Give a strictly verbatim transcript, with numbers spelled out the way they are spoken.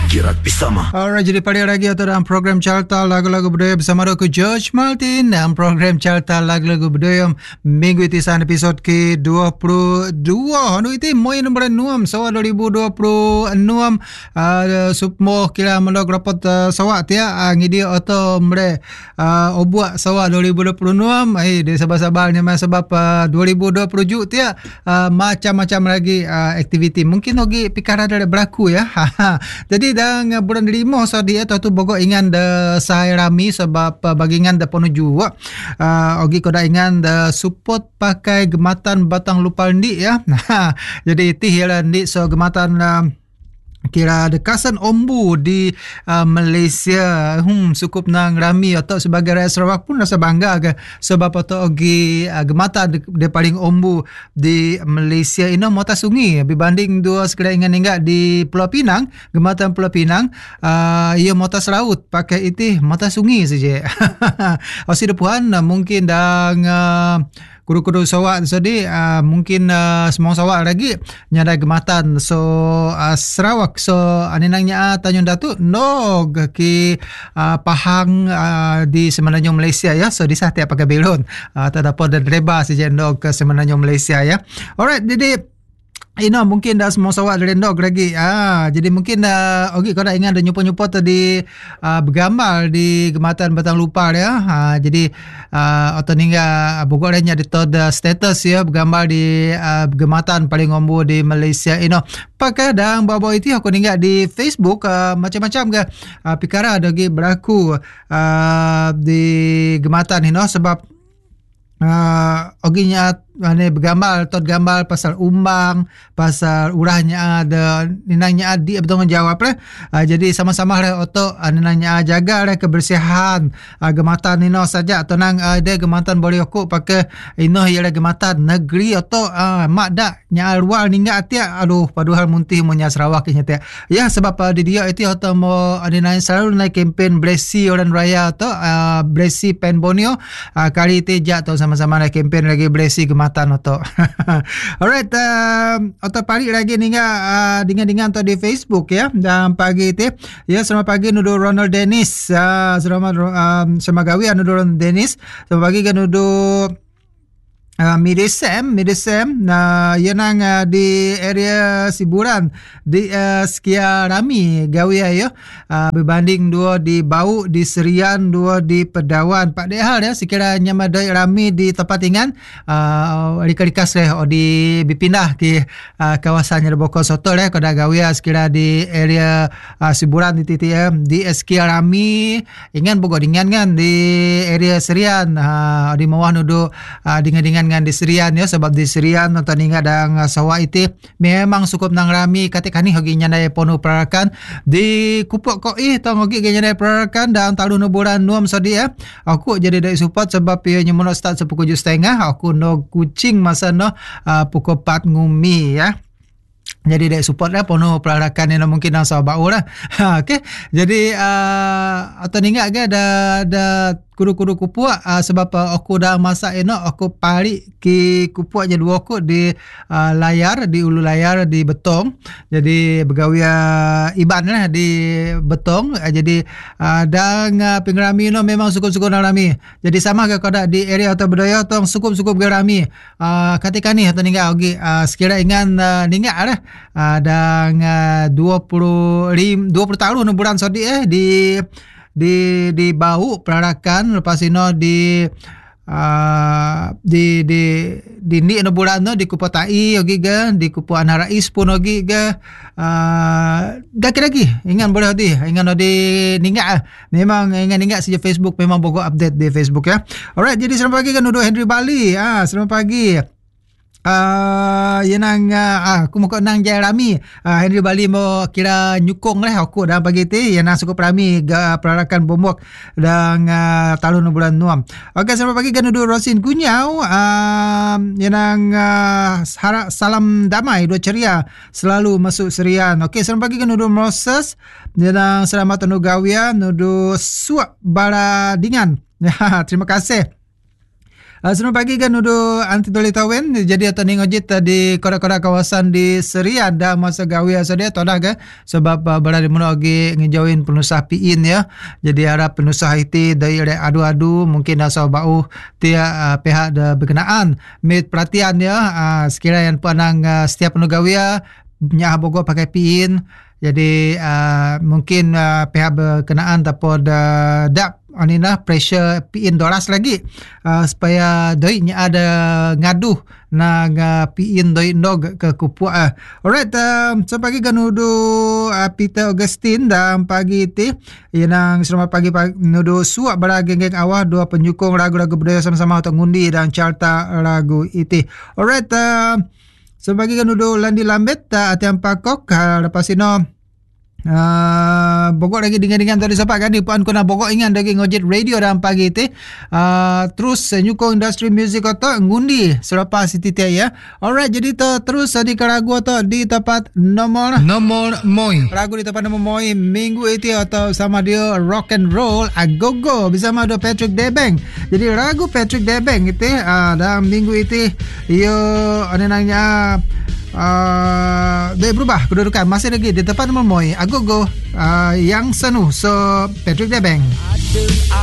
Kirat Pisama. Alright, jadi pada lagi atau dalam program Carta Lagu-Lagu Budaya bersama aku George Martin dalam program Carta Lagu-Lagu Budaya minggu itu san episod ke dua puluh dua. Anu itu moi nombor enam sawa dua ribu dua puluh enam uh, supmo kira melog rapot uh, sawa tia uh, ngidi atau mre uh, obuak sawa dua ribu dua puluh enam eh dia sabar-sabarnya mas sebab uh, dua ribu dua puluh juk tia uh, macam-macam lagi uh, aktiviti mungkin lagi pikara ada berlaku ya. Jadi dang bulan lima so dia tu tu bogok ingan de saya rami sebab uh, bagingan de penuju uh, ogi koda ingan de support pakai gematan batang lupal ni ya. Jadi itu ialah ni so gematan uh, kira dekasan ombu di uh, Malaysia hmm cukup nang rami atau sebagai rakyat Sarawak pun rasa bangga ke sebab atau ogi uh, gemata de, de paling ombu di Malaysia ini mata sungi berbanding dua sekira ingat ingat di Pulau Pinang gematan Pulau Pinang uh, ia mata selaut pakai itu mata sungi saja. Osi depan uh, mungkin dang uh, kudu-kudu sawak tadi uh, mungkin uh, semua sawak lagi nyada gematan so uh, Sarawak so aninangnya Tanjung Datuk no ki uh, Pahang uh, di semenanjung Malaysia ya so di sahtia pakai belon uh, tak dapat dan reba saja no ke semenanjung Malaysia ya. Alright, jadi you know, mungkin dah semua sawak dari dog lagi. Ah, jadi mungkin dah okey kau dah ingat ada nyupo-nyupo tadi uh, bergambar di gematan batang lupar ya. Ah, jadi uh, atau ningga bogornya di tod status ya bergambar di uh, gematan paling ombo di Malaysia you know. Pakai dang bawa itu aku ningga di Facebook uh, macam-macam ke uh, pikara ada lagi berlaku uh, di gematan you know sebab uh, oginya ane bergambar tot gambar pasal umbang pasal urahnya ada ninangnya adik bertanggung jawab lah uh, jadi sama-sama lah oto uh, ninangnya jaga lah kebersihan uh, gematan ino saja atau nang uh, dia gematan boleh aku pakai ino ialah gematan negeri atau uh, mak dak nya luar ningga atia aduh paduhal muntih munya Sarawak nya tia ya sebab uh, di dia itu atau mo ninang selalu naik kempen Bresi Orang Raya atau uh, Bresi Pen Borneo uh, kali teja atau sama-sama naik kempen lagi Bresi gematan atau alright uh, atau pagi lagi ni uh, dengan-dengan atau di Facebook ya dan pagi itu ya selamat pagi nuduh Ronald Dennis uh, selamat um, semagawi nuduh Ronald Dennis selamat pagi kan nuduh Uh, Midisem, Midisem, nah, ia nang uh, di area Siburan di uh, sekian rami gawe ya, uh, berbanding dua di Bau, di Serian, dua di Pedawan. Pak Dehal ya, sekiranya madai rami di tempat tinggal, uh, rikas leh, oh, di dipindah ke uh, kawasannya Boko Soto leh, kada gawe sekira di area uh, Siburan di T T M, di sekian rami, ingan bogo dengan kan di area Serian, uh, di bawah nudu uh, dengan-dengan dengan di Serian ya sebab di Serian atau ninga dang sawah itu memang cukup nang rami katik kani hogi nyandai ponu perarakan di kupuk ko ih tong hogi nyandai perarakan dan tahun bulan nuam sodi ya aku jadi dari support sebab ia nyemono start sepukul tujuh setengah aku no kucing masa no uh, pukul empat ngumi ya. Jadi dek support lah penuh perarakan yang mungkin nang sawah bau lah. Ha, okay. Jadi uh, atau ningat ke ada ada kudu-kudu kupuak uh, sebab uh, aku dah masak enak aku parik ke kupuak je dua aku di uh, layar di ulu layar di betong jadi begawi uh, iban lah di betong uh, jadi uh, dan uh, pengrami no memang sukup-sukup rami jadi sama ke kada di area atau budaya atau sukup-sukup rami uh, ketika ni atau ninggal okay, uh, sekira ingan uh, ninggal lah uh, dan uh, dua puluh tahun bulan sodi eh di di di Bau perarakan lepas ino di uh, di di di ni no bulan no di Kupatai ogi ga di Kupu Anarais pun ogi ga uh, dah lagi ingat boleh di ingat di ningat memang ingat ningat saja Facebook memang bogo update di Facebook ya. Alright, jadi selamat pagi kan udah Henry Bali ah selamat pagi. Uh, yang nang uh, aku mau nang jaya rami uh, Henry Bali mau kira nyukong lah aku dah pagi ti yang nang cukup rami ga perarakan bombok dan uh, tahun bulan nuam. Okey, selamat pagi kan udah Rosin Kunyau uh, yang nang uh, harap salam damai dua ceria selalu masuk Serian. Okey, selamat pagi kan udah Moses yang nang selamat anu gawian udah suak baradingan. Ya, terima kasih. Uh, selamat pagi kan udah anti toli tawen. Jadi atau ni ngojit di korak-korak kawasan di Seri ada masa gawe asa dia todah ke sebab uh, berada mana lagi ngejauhin penusah piin ya. Jadi harap penusah itu dari adu-adu mungkin asa bau tia uh, pihak da berkenaan mit perhatian ya uh, sekiranya yang panang uh, setiap penugawia nyah bogo pakai piin. Jadi uh, mungkin uh, pihak berkenaan tapod uh, dak anina pressure piin doras lagi uh, supaya doinya ada ngaduh na uh, piin doi dog ke kupua. Uh. Alright, um, so pagi ganudo uh, Peter Augustine dan pagi ti yang selamat pagi pagi nudo suak bara geng-geng awah dua penyukung lagu-lagu budaya sama-sama untuk ngundi dan carta lagu iti. Alright, uh, so pagi ganudo landi lambet uh, atiam pakok uh, lepas ino Uh, Bogor lagi dengan-dengan tadi siapa kan di puan kena Bogor ingat lagi ngojit radio dalam pagi itu uh, terus uh, nyuko industri music atau ngundi selepas itu ya. Alright, jadi tu terus uh, di Karagu atau di tempat nomor nomor moi Karagu di tempat nomor moi minggu itu atau sama dia rock and roll agogo bersama ada Patrick Debeng. Jadi lagu Patrick Debeng itu uh, dalam minggu itu yo anenanya Uh, dia berubah kedudukan masih lagi di tempat nomor moi agogo uh, yang senu so Patrick Debeng.